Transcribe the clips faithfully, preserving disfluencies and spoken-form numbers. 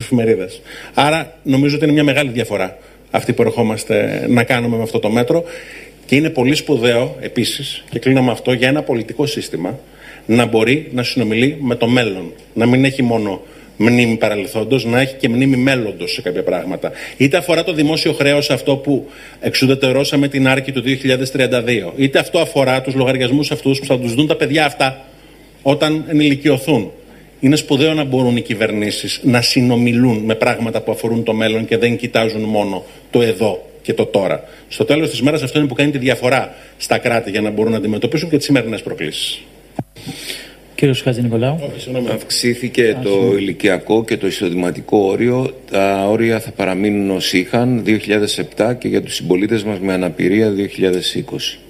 εφημερίδες. Άρα νομίζω ότι είναι μια μεγάλη διαφορά αυτή που ερχόμαστε να κάνουμε με αυτό το μέτρο. Και είναι πολύ σπουδαίο επίσης, και κλείνω με αυτό, για ένα πολιτικό σύστημα να μπορεί να συνομιλεί με το μέλλον. Να μην έχει μόνο μνήμη παρελθόντος, να έχει και μνήμη μέλλοντος σε κάποια πράγματα. Είτε αφορά το δημόσιο χρέος, αυτό που εξουδετερώσαμε την άρκη του δύο χιλιάδες τριάντα δύο, είτε αυτό αφορά τους λογαριασμούς αυτούς που θα τους δουν τα παιδιά αυτά όταν ενηλικιωθούν. Είναι σπουδαίο να μπορούν οι κυβερνήσεις να συνομιλούν με πράγματα που αφορούν το μέλλον και δεν κοιτάζουν μόνο το εδώ και το τώρα. Στο τέλος της μέρας αυτό είναι που κάνει τη διαφορά στα κράτη για να μπορούν να αντιμετωπίσουν και τις σημερινές προκλήσεις. Κύριος Χατζηνικολάου. Αυξήθηκε το ηλικιακό και το εισοδηματικό όριο. Τα όρια θα παραμείνουν ως είχαν δύο χιλιάδες επτά και για τους συμπολίτες μας με αναπηρία δύο χιλιάδες είκοσι.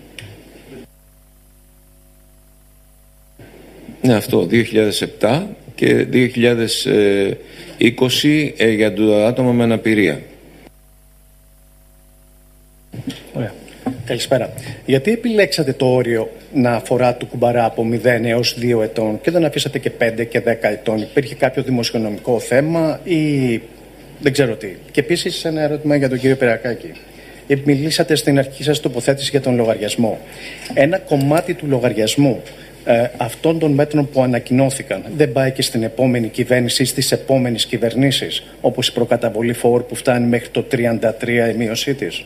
Ναι, αυτό, δύο χιλιάδες επτά και δύο χιλιάδες είκοσι ε, για το άτομα με αναπηρία. Ωραία. Καλησπέρα. Γιατί επιλέξατε το όριο να αφορά του κουμπαρά από μηδέν έως δύο ετών και δεν αφήσατε και πέντε και δέκα ετών? Υπήρχε κάποιο δημοσιονομικό θέμα ή δεν ξέρω τι? Και επίσης ένα ερώτημα για τον κύριο Περακάκη. Μιλήσατε στην αρχική σας τοποθέτηση για τον λογαριασμό. Ένα κομμάτι του λογαριασμού ε, αυτών των μέτρων που ανακοινώθηκαν δεν πάει και στην επόμενη κυβέρνηση ή στις επόμενες κυβερνήσεις, όπως η προκαταβολή φόρου που φτάνει μέχρι το τριάντα τρία η μείωσή της?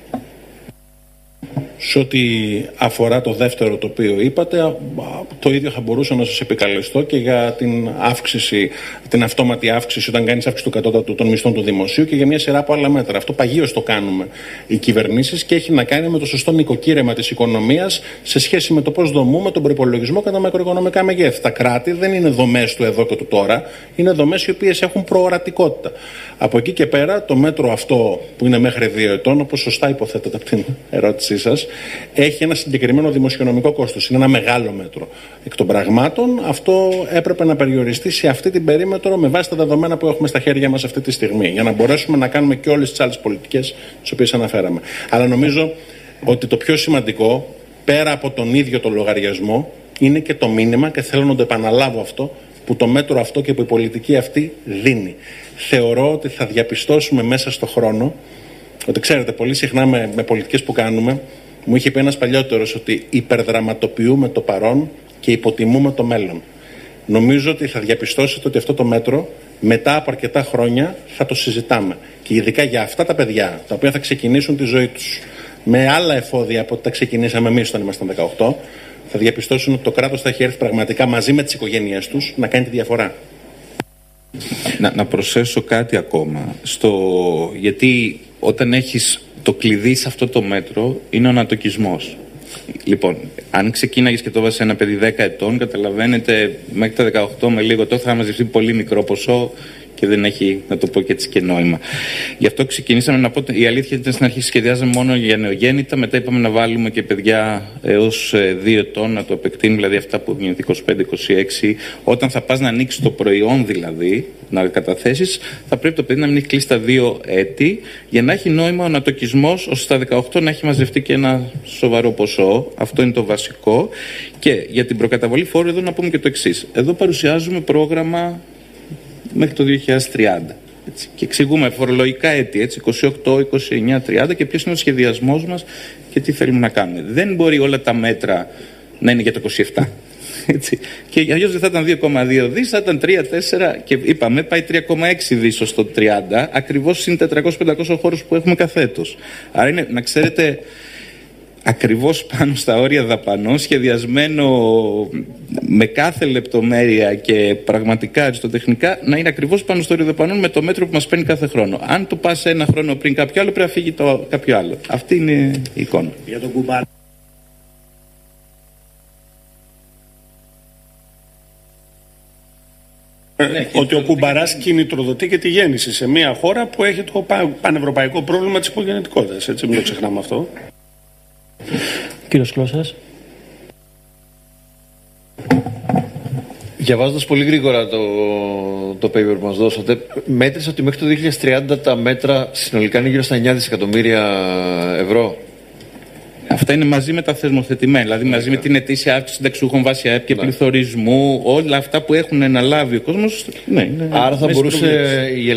Σε ό,τι αφορά το δεύτερο το οποίο είπατε, το ίδιο θα μπορούσα να σας επικαλεστώ και για την αύξηση, την αυτόματη αύξηση όταν κάνεις αύξηση του κατώτατου των μισθών του δημοσίου και για μια σειρά από άλλα μέτρα. Αυτό παγίως το κάνουμε οι κυβερνήσεις και έχει να κάνει με το σωστό νοικοκύρεμα της οικονομίας σε σχέση με το πώς δομούμε τον προϋπολογισμό κατά μακροοικονομικά μεγέθη. Τα κράτη δεν είναι δομές του εδώ και του τώρα, είναι δομές οι οποίες έχουν προορατικότητα. Από εκεί και πέρα, το μέτρο αυτό που είναι μέχρι δύο ετών, όπως σωστά υποθέτετε από την ερώτησή σας, έχει ένα συγκεκριμένο δημοσιονομικό κόστος. Είναι ένα μεγάλο μέτρο. Εκ των πραγμάτων, αυτό έπρεπε να περιοριστεί σε αυτή την περίμετρο με βάση τα δεδομένα που έχουμε στα χέρια μας αυτή τη στιγμή, για να μπορέσουμε να κάνουμε και όλες τις άλλες πολιτικές τις οποίες αναφέραμε. Αλλά νομίζω ότι το πιο σημαντικό, πέρα από τον ίδιο το λογαριασμό, είναι και το μήνυμα, και θέλω να το επαναλάβω αυτό, που το μέτρο αυτό και που η πολιτική αυτή δίνει. Θεωρώ ότι θα διαπιστώσουμε μέσα στο χρόνο, ότι ξέρετε, πολύ συχνά με, με πολιτικές που κάνουμε, μου είχε πει ένας παλιότερος ότι υπερδραματοποιούμε το παρόν και υποτιμούμε το μέλλον. Νομίζω ότι θα διαπιστώσετε ότι αυτό το μέτρο μετά από αρκετά χρόνια θα το συζητάμε. Και ειδικά για αυτά τα παιδιά, τα οποία θα ξεκινήσουν τη ζωή τους με άλλα εφόδια από ό,τι τα ξεκινήσαμε εμείς όταν ήμασταν δεκαοκτώ, θα διαπιστώσουν ότι το κράτος θα έχει έρθει πραγματικά μαζί με τις οικογένειές τους να κάνει τη διαφορά. Να, να προσθέσω κάτι ακόμα. Στο... Γιατί όταν έχεις το κλειδί σε αυτό το μέτρο είναι ο ανατοκισμός. Λοιπόν, αν ξεκίναγες και το βάζεις σε ένα παιδί δέκα ετών, καταλαβαίνετε μέχρι τα δεκαοκτώ με λίγο τώρα θα μαζευτεί πολύ μικρό ποσό και δεν έχει, να το πω και έτσι, και νόημα. Γι' αυτό ξεκινήσαμε να πω, η αλήθεια ήταν στην αρχή σχεδιάζαμε μόνο για νεογέννητα, μετά είπαμε να βάλουμε και παιδιά έως δύο ετών, να το επεκτείνουμε, δηλαδή αυτά που είναι είκοσι πέντε είκοσι έξι. Όταν θα πας να ανοίξεις το προϊόν, δηλαδή, να καταθέσεις, θα πρέπει το παιδί να μην έχει κλείσει τα δύο έτη, για να έχει νόημα ο ανατοκισμός, ώστε στα δεκαοκτώ να έχει μαζευτεί και ένα σοβαρό ποσό. Αυτό είναι το βασικό. Και για την προκαταβολή φόρου, εδώ να πούμε και το εξής. Εδώ παρουσιάζουμε πρόγραμμα μέχρι το δύο χιλιάδες τριάντα. Έτσι. Και εξηγούμε φορολογικά έτη, έτσι, είκοσι οκτώ, είκοσι εννιά, τριάντα και ποιος είναι ο σχεδιασμός μας και τι θέλουμε να κάνουμε. Δεν μπορεί όλα τα μέτρα να είναι για το είκοσι επτά. Έτσι. Και αλλιώς δεν θα ήταν δύο κόμμα δύο δις, θα ήταν τρία τέσσερα και είπαμε πάει τρία κόμμα έξι δις στο τριάντα, ακριβώς είναι τετρακόσιους πεντακόσιους χώρους που έχουμε καθέτος. Άρα είναι, να ξέρετε, ακριβώς πάνω στα όρια δαπανών, σχεδιασμένο με κάθε λεπτομέρεια και πραγματικά αριστοτεχνικά, να είναι ακριβώς πάνω στο όριο δαπανών με το μέτρο που μας παίρνει κάθε χρόνο. Αν το πας ένα χρόνο πριν κάποιο άλλο, πρέπει να φύγει το κάποιο άλλο. Αυτή είναι η εικόνα. Για τον κουμπάρα. Ναι, ότι ο κουμπαράς κινητροδοτεί και τη γέννηση σε μια χώρα που έχει το πανευρωπαϊκό πρόβλημα της υπογεννητικότητας. Έτσι, μην το ξεχνάμε αυτό. Κύριος Κλώσσας. Διαβάζοντας πολύ γρήγορα το, το paper που μας δώσατε, μέτρησα ότι μέχρι το δύο χιλιάδες τριάντα τα μέτρα συνολικά είναι γύρω στα εννιά δισεκατομμύρια ευρώ. Αυτά είναι μαζί με τα θεσμοθετημένα, δηλαδή μαζί με την ετήσια αύξηση συνταξιούχων βάση ΑΕΠ και ναι. πληθωρισμού, όλα αυτά που έχουν αναλάβει ο κόσμος. Ναι, άρα θα μπορούσε η